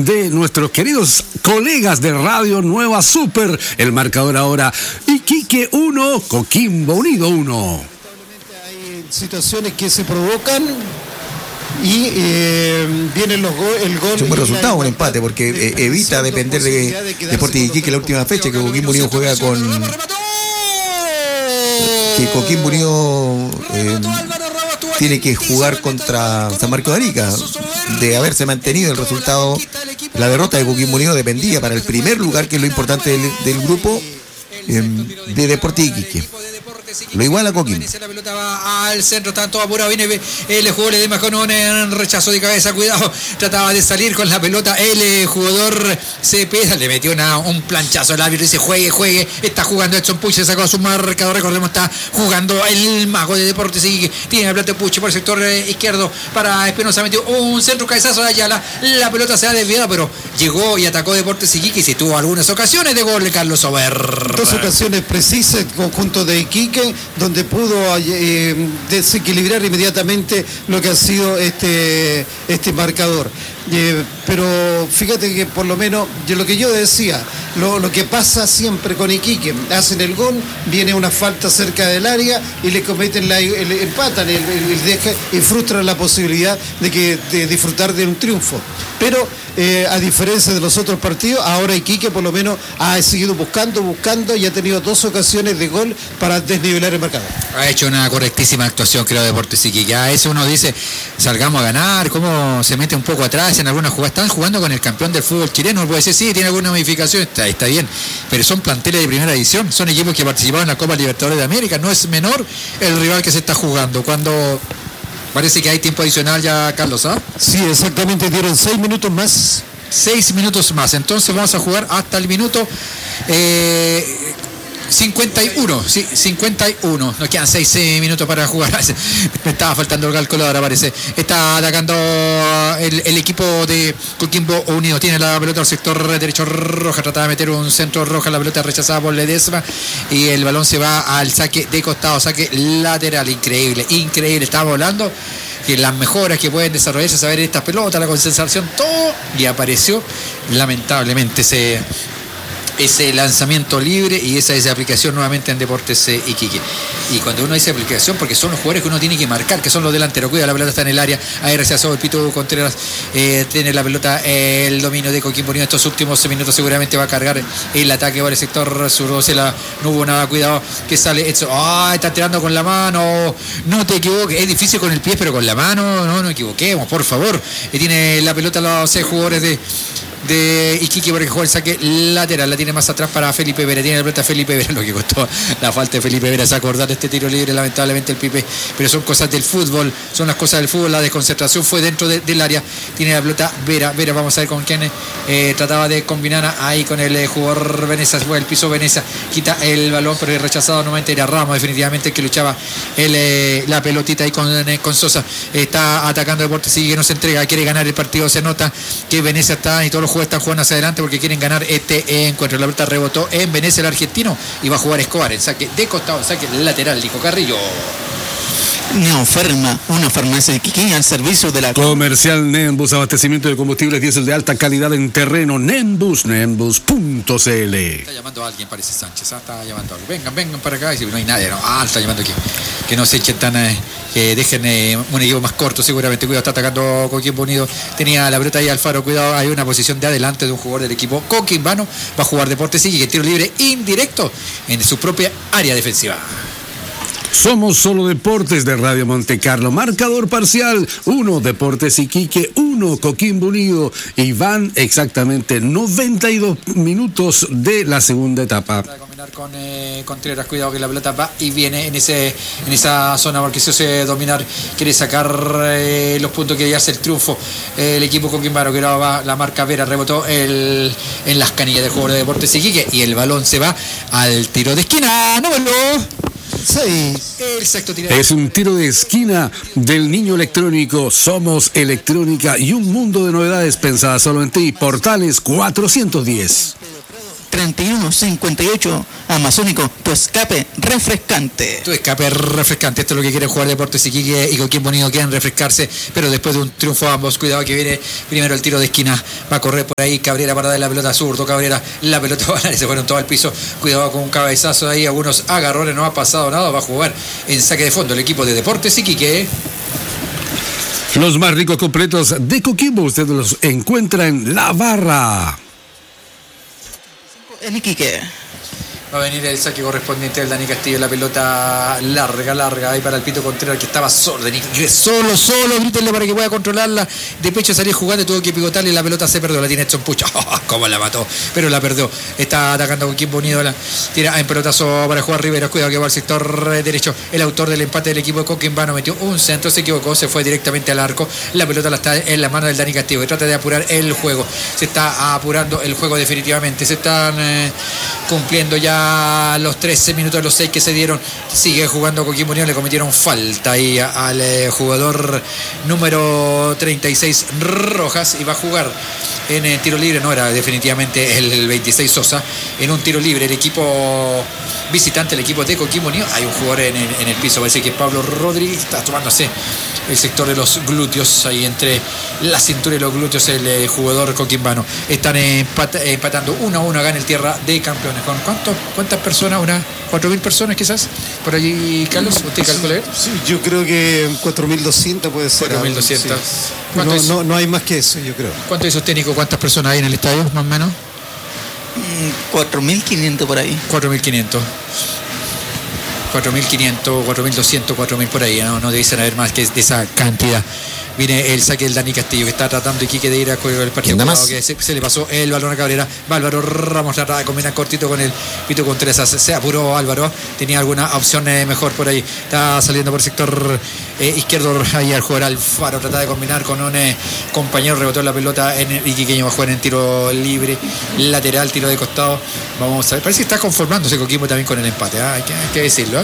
de nuestros queridos colegas de Radio Nueva Super. El marcador ahora, Iquique 1, Coquimbo Unido 1. Hay situaciones que se provocan y vienen el gol. Es un buen resultado, un empate, porque evita depender de Deportes Iquique la última fecha, que Coquimbo Unido juega con... que Coquimbo Unido tiene que jugar contra San Marcos de Arica. De haberse mantenido el resultado, la derrota de Coquimbo Unido dependía para el primer lugar, que es lo importante del grupo de Deportes Iquique. Lo igual a Coquimbo. La pelota va al centro, está todo apurado, viene el jugador de Macón, un rechazo de cabeza, cuidado, trataba de salir con la pelota, el jugador Cepeda le metió un planchazo al árbitro y dice juegue, está jugando Edson Puch, se sacó a su marcador, recordemos, está jugando el mago de Deportes y tiene la pelota de Puch por el sector izquierdo para Espinosa, metió un centro, cabezazo de Ayala, la pelota se ha desviado, pero llegó y atacó Deportes Iquique y se tuvo algunas ocasiones de gol de Carlos Sober. Dos ocasiones precisas, el conjunto de Iquique, donde pudo desequilibrar inmediatamente lo que ha sido este marcador. Pero fíjate que por lo menos lo que yo decía, lo que pasa siempre con Iquique, hacen el gol, viene una falta cerca del área y le cometen empatan y frustran la posibilidad de disfrutar de un triunfo. Pero a diferencia de los otros partidos, ahora Iquique por lo menos ha seguido buscando y ha tenido dos ocasiones de gol para desnivelar el marcador. Ha hecho una correctísima actuación, creo, Deportes Iquique. Ya eso uno dice, salgamos a ganar, cómo se mete un poco atrás en algunas jugadas. Están jugando con el campeón del fútbol chileno, puede decir, sí, tiene alguna modificación, está bien, pero son planteles de primera división, son equipos que participaron en la Copa Libertadores de América, no es menor el rival que se está jugando. Cuando parece que hay tiempo adicional ya, Carlos, ¿ah? Sí, exactamente, dieron 6 minutos más. 6 minutos más, entonces vamos a jugar hasta el minuto 51, sí, 51. Nos quedan 6 minutos para jugar. Me estaba faltando el calculador, parece. Está atacando el equipo de Coquimbo Unido. Tiene la pelota al sector derecho Roja. Trataba de meter un centro Roja. La pelota rechazada por Ledesma. Y el balón se va al saque de costado. Saque lateral. Increíble. Estaba volando. Que las mejoras que pueden desarrollarse, saber esta pelota, la concentración, todo. Y apareció lamentablemente ese lanzamiento libre y esa aplicación nuevamente en Deportes Iquique. Y cuando uno dice aplicación, porque son los jugadores que uno tiene que marcar, que son los delanteros. Cuida, la pelota está en el área, ahí rechazó el Pito Contreras, tiene la pelota, el dominio de Coquimbo Unido. Estos últimos minutos seguramente va a cargar el ataque por el sector sur. No hubo nada, cuidado que sale Edson. Está tirando con la mano, no te equivoques, es difícil con el pie, pero con la mano no equivoquemos, por favor. Tiene la pelota los 6 jugadores de Iquique, porque juega el saque lateral, la tiene más atrás para Felipe Vera, tiene la pelota Felipe Vera, lo que costó la falta de Felipe Vera es acordar este tiro libre, lamentablemente el Pipe, pero son cosas del fútbol, la desconcentración fue dentro del área, tiene la pelota Vera, vamos a ver con quién trataba de combinar ahí con el jugador Veneza, fue el piso Veneza, quita el balón, pero el rechazado nuevamente era Ramos, definitivamente el que luchaba la pelotita ahí con Sosa, está atacando Deportes, sigue que no se entrega, quiere ganar el partido, se nota que Veneza está y todos los jugadores están jugando hacia adelante porque quieren ganar este encuentro. La pelota rebotó en Veneza, el argentino, y va a jugar Escobar, el saque de costado, el saque lateral, dijo Carrillo. Neoferma, una farmacia de Iquique al servicio de la Comercial Nembus, abastecimiento de combustibles diésel de alta calidad en terreno. Nembus.cl. Está llamando a alguien, parece Sánchez, está llamando a alguien. Vengan para acá, y si no hay nadie, está llamando aquí. Que no se echen tan, que dejen un equipo más corto, seguramente. Cuidado, está atacando Coquimbo Unido. Tenía la pelota ahí Alfaro, cuidado, hay una posición de adelante de un jugador del equipo coquimbano. Va a jugar Deportes Iquique, tiro libre indirecto en su propia área defensiva. Somos Solo Deportes de Radio Monte Carlo. Marcador parcial: 1 Deportes Iquique, 1 Coquimbo Unido. Y van exactamente 92 minutos de la segunda etapa. A combinar con Contreras, cuidado que la pelota va y viene en esa zona, porque si se dominar, quiere sacar los puntos, que ya hace el triunfo el equipo coquimbano, que ahora va la marca Vera, rebotó en las canillas del jugador de Deportes Iquique y el balón se va al tiro de esquina. ¡No voló! Sí. El sexto tiro. Es un tiro de esquina del niño electrónico. Somos electrónica y un mundo de novedades pensadas solo en ti. Portales 410. 31-58. Amazónico, tu escape refrescante. Tu escape refrescante, esto es lo que quiere jugar Deportes Iquique y Coquimbo Unido quieren refrescarse, pero después de un triunfo ambos, cuidado que viene primero el tiro de esquina, va a correr por ahí Cabrera para dar la pelota zurdo, Cabrera, la pelota va a y se fueron todo al piso, cuidado con un cabezazo ahí, algunos agarrones, no ha pasado nada, va a jugar en saque de fondo el equipo de Deportes Iquique. Los más ricos completos de Coquimbo, usted los encuentra en La Barra. En Iquique. Va a venir el saque correspondiente del Dani Castillo, la pelota larga ahí para el Pito Contreras que estaba solo, solo, grítenle para que pueda controlarla, de pecho salir jugando, tuvo que picotarle y la pelota se perdió, la tiene Edson Pucha, cómo la mató, pero la perdió, está atacando con Coquimbo Unido, la tira en pelotazo para jugar Rivera, cuidado que va al sector derecho, el autor del empate del equipo de Coquimbo metió un centro, se equivocó, se fue directamente al arco, la pelota la está en la mano del Dani Castillo, que trata de apurar el juego, se está apurando el juego definitivamente, se están cumpliendo ya los 13 minutos de los 6 que se dieron, sigue jugando Coquimbo Unido, le cometieron falta ahí al jugador número 36 Rojas y va a jugar en el tiro libre, no era definitivamente el 26 Sosa, en un tiro libre el equipo visitante, el equipo de Coquimbo Unido, hay un jugador en el piso, parece que es Pablo Rodríguez, está tomándose el sector de los glúteos, ahí entre la cintura y los glúteos el jugador coquimbano, están empatando 1-1 acá en el Tierra de Campeones, ¿con cuántas personas? ¿Unas 4.000 personas quizás? Por allí, Carlos, ¿usted calcula? Sí, yo creo que 4.200 puede ser. 4.200. Sí. No hay más que eso, yo creo. ¿Cuánto hizo técnico? ¿Cuántas personas hay en el estadio, más o menos? 4.500 por ahí. 4.500. 4.500, 4.200, 4.000 por ahí, no dicen haber más que de esa cantidad. Viene el saque del Dani Castillo que está tratando Iquique de ir a correr el partido. Que se le pasó el balón a Cabrera. Va Álvaro Ramos, la combina cortito con el Pito Contreras. Se apuró Álvaro. Tenía alguna opción mejor por ahí. Está saliendo por el sector izquierdo ahí al jugador Alfaro. Trata de combinar con un compañero. Rebotó la pelota en el iquiqueño. Va a jugar en tiro libre, lateral, tiro de costado. Vamos a ver. Parece que está conformándose Coquimbo también con el empate. Hay que decirlo.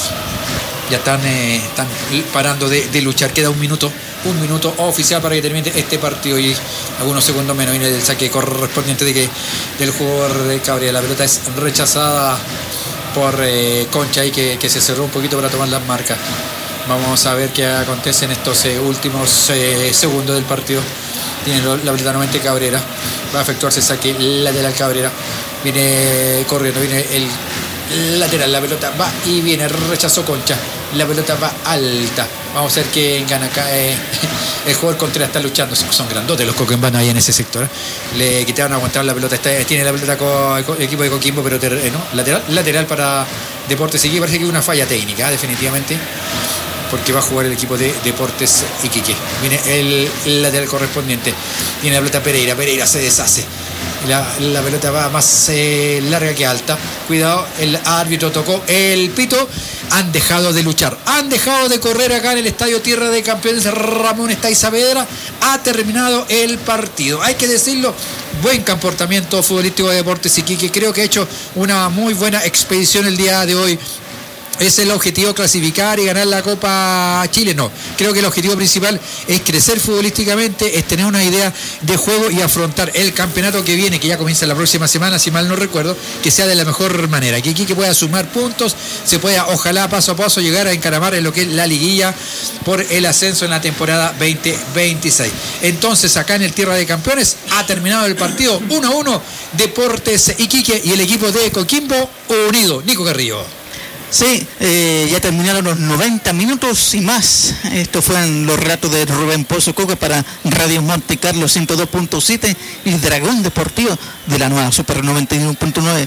Ya están parando de luchar. Queda un minuto oficial para que termine este partido y algunos segundos menos. Viene el saque correspondiente del jugador de Cabrera. La pelota es rechazada por Concha y que se cerró un poquito para tomar las marcas. Vamos a ver qué acontece en estos últimos segundos del partido. Tiene la pelota nuevamente Cabrera. Va a efectuarse el saque lateral Cabrera. Viene corriendo, viene el lateral, la pelota va y viene, rechazó Concha, la pelota va alta, vamos a ver quién gana acá. El jugador Contreras está luchando, son grandotes los coquimbanos ahí en ese sector, le quitaron a aguantar la pelota, tiene la pelota con el equipo de Coquimbo, pero lateral para Deportes Iquique. Parece que hay una falla técnica, definitivamente, porque va a jugar el equipo de Deportes Iquique. Viene el lateral correspondiente, tiene la pelota Pereira se deshace. La pelota va más larga que alta. Cuidado, el árbitro tocó el pito. Han dejado de luchar, han dejado de correr acá en el Estadio Tierra de Campeones Ramón Estay Saavedra. Ha terminado el partido. Hay que decirlo, buen comportamiento futbolístico de Deportes Iquique. Creo que ha hecho una muy buena expedición el día de hoy. ¿Es el objetivo clasificar y ganar la Copa Chile? No, creo que el objetivo principal es crecer futbolísticamente, es tener una idea de juego y afrontar el campeonato que viene, que ya comienza la próxima semana, si mal no recuerdo, que sea de la mejor manera, que Iquique pueda sumar puntos, se pueda ojalá paso a paso llegar a encaramar en lo que es la liguilla por el ascenso en la temporada 2026. Entonces acá en el Tierra de Campeones ha terminado el partido 1-1, Deportes Iquique y el equipo de Coquimbo Unido. Nico Carrillo. Sí, ya terminaron los 90 minutos y más. Estos fueron los relatos de Rubén Pozo Coca para Radio Monte Carlo 102.7 y Dragón Deportivo de la nueva Super 91.9.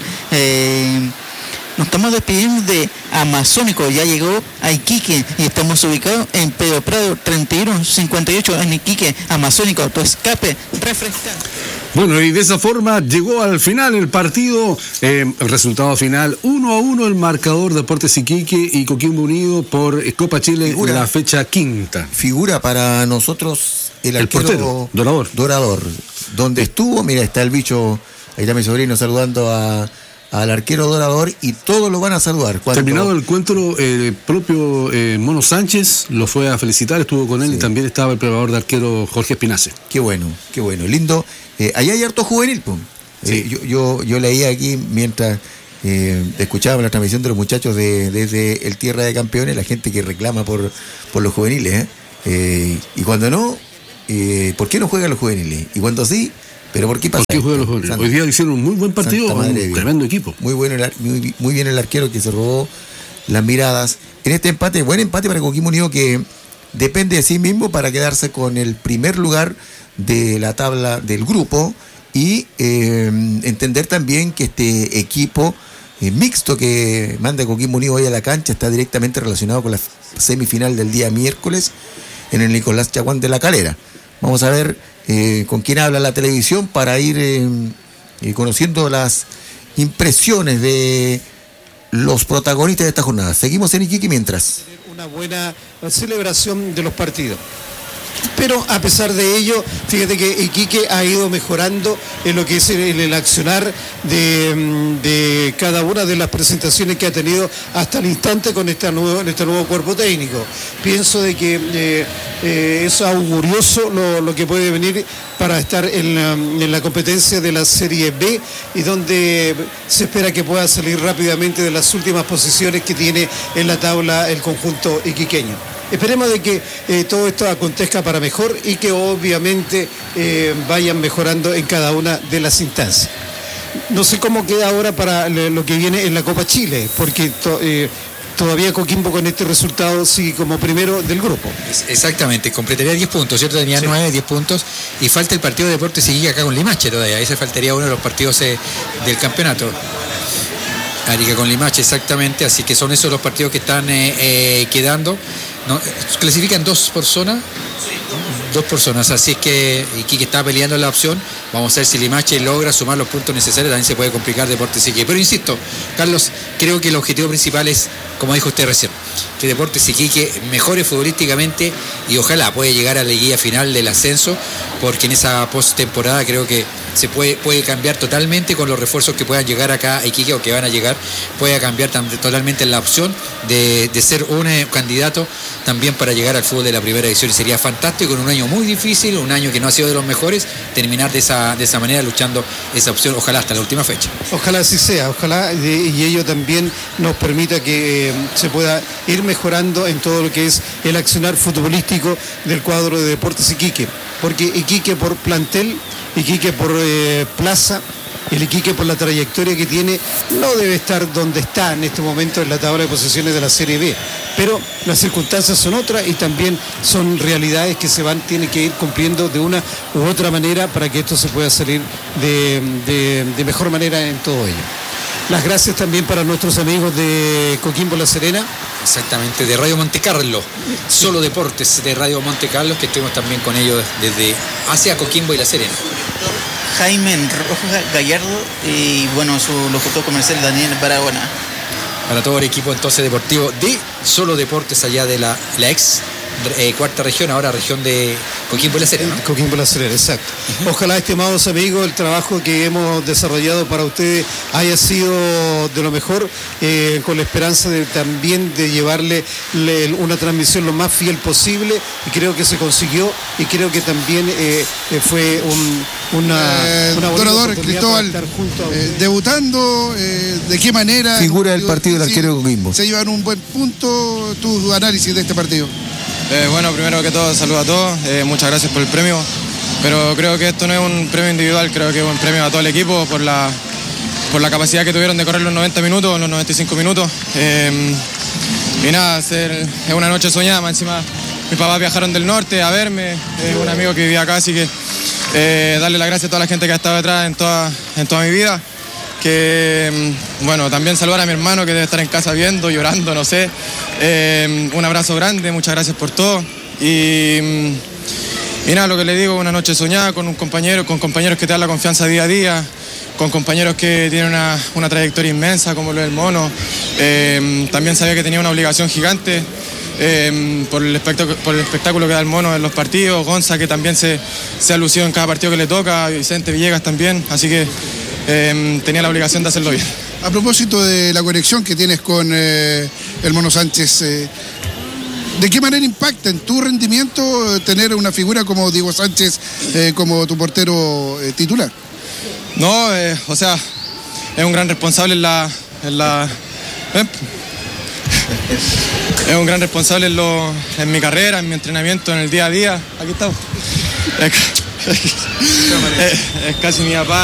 Nos estamos despidiendo de Amazónico, ya llegó a Iquique y estamos ubicados en Pedro Prado 3158 en Iquique. Amazónico, tu escape refrescante. Bueno, y de esa forma llegó al final el partido, el resultado final 1-1 el marcador Deportes Iquique y Coquimbo Unido por Copa Chile, figura, la fecha quinta. Figura para nosotros el portero, Dorador. Donde estuvo, mira, está el bicho, ahí está mi sobrino saludando al arquero Dorador y todos lo van a saludar. Terminado el encuentro, el propio Mono Sánchez lo fue a felicitar, estuvo con él, sí. Y también estaba el preparador de arquero Jorge Espinace. Qué bueno, lindo. Ahí hay harto juvenil, pues. Sí. Yo leía aquí mientras escuchábamos la transmisión de los muchachos desde el Tierra de Campeones, la gente que reclama por los juveniles, y cuando no, ¿por qué no juegan los juveniles? Y cuando sí, ¿pero por qué pasa? ¿Por qué juegan los juveniles? Hoy día hicieron un muy buen partido, un tremendo equipo. Muy bien el arquero que se robó las miradas. En este empate, buen empate para Coquimbo Unido, que depende de sí mismo para quedarse con el primer lugar de la tabla del grupo, y entender también que este equipo mixto que manda Coquimbo Unido hoy a la cancha está directamente relacionado con la semifinal del día miércoles en el Nicolás Chaguán de la Calera. Vamos a ver con quién habla la televisión para ir conociendo las impresiones de los protagonistas de esta jornada. Seguimos en Iquique mientras. Una buena celebración de los partidos. Pero a pesar de ello, fíjate que Iquique ha ido mejorando en lo que es el accionar de cada una de las presentaciones que ha tenido hasta el instante con este nuevo cuerpo técnico. Pienso de que es augurioso lo que puede venir para estar en la competencia de la Serie B, y donde se espera que pueda salir rápidamente de las últimas posiciones que tiene en la tabla el conjunto iquiqueño. Esperemos de que todo esto acontezca para mejor y que obviamente vayan mejorando en cada una de las instancias. No sé cómo queda ahora para lo que viene en la Copa Chile, porque todavía Coquimbo con este resultado sigue como primero del grupo. Exactamente, completaría 10 puntos, ¿cierto? Tenía 9, 10 puntos, y falta el partido de Deportes Iquique acá con Limache todavía. Ese faltaría uno de los partidos del campeonato. Arica con Limache, exactamente, así que son esos los partidos que están quedando. ¿No? Clasifican dos personas, así es que Iquique está peleando la opción. Vamos a ver si Limache logra sumar los puntos necesarios. También se puede complicar Deportes Iquique, pero insisto, Carlos, creo que el objetivo principal es, como dijo usted recién, que Deportes Iquique mejore futbolísticamente y ojalá pueda llegar a la liguilla final del ascenso, porque en esa postemporada creo que se puede cambiar totalmente con los refuerzos que puedan llegar acá a Iquique o que van a llegar. Puede cambiar totalmente la opción de ser un candidato también para llegar al fútbol de la primera división, y sería fantástico en un año muy difícil, un año que no ha sido de los mejores, terminar de esa manera luchando esa opción, ojalá hasta la última fecha. Ojalá así sea, ojalá, y ello también nos permita que se pueda ir mejorando en todo lo que es el accionar futbolístico del cuadro de Deportes Iquique, porque Iquique por plantel, Iquique por plaza, el Iquique por la trayectoria que tiene, no debe estar donde está en este momento en la tabla de posiciones de la Serie B, pero las circunstancias son otras y también son realidades que tienen que ir cumpliendo de una u otra manera para que esto se pueda salir de mejor manera en todo ello. Las gracias también para nuestros amigos de Coquimbo La Serena. Exactamente, de Radio Monte Carlo, Solo Deportes de Radio Monte Carlo, que estuvimos también con ellos desde hacia Coquimbo y La Serena. Jaime Rojas Gallardo y bueno, su locutor comercial Daniel Barahona. Para todo el equipo entonces deportivo de Solo Deportes allá de la ex cuarta región, ahora región de Coquimbo y La Serena, ¿no? Coquimbo y La Serena, exacto. Ojalá, estimados amigos, el trabajo que hemos desarrollado para ustedes haya sido de lo mejor, con la esperanza también de llevarle una transmisión lo más fiel posible, y creo que se consiguió, y creo que también fue una Dorador Cristóbal, debutando, de qué manera figura del partido del arquero de Coquimbo. Se llevan un buen punto. Tu análisis de este partido. Bueno, primero que todo, saludo a todos, muchas gracias por el premio, pero creo que esto no es un premio individual, creo que es un premio a todo el equipo por la capacidad que tuvieron de correr los 90 minutos, los 95 minutos. Y nada, es una noche soñada, más encima mis papás viajaron del norte a verme, un amigo que vivía acá, así que darle las gracias a toda la gente que ha estado detrás en toda mi vida. Que bueno, también saludar a mi hermano que debe estar en casa viendo, llorando, no sé. Un abrazo grande, muchas gracias por todo. Y nada, lo que le digo, una noche soñada con compañeros que te dan la confianza día a día, con compañeros que tienen una trayectoria inmensa como lo del Mono. También sabía que tenía una obligación gigante por el espectáculo que da el Mono en los partidos. Gonza, que también se ha lucido en cada partido que le toca, Vicente Villegas también, así que tenía la obligación de hacerlo bien. A propósito de la conexión que tienes con el Mono Sánchez, ¿de qué manera impacta en tu rendimiento tener una figura como Diego Sánchez como tu portero titular? No, o sea, es un gran responsable es un gran responsable en mi carrera, en mi entrenamiento, en el día a día. Aquí estamos. Es casi mi papá.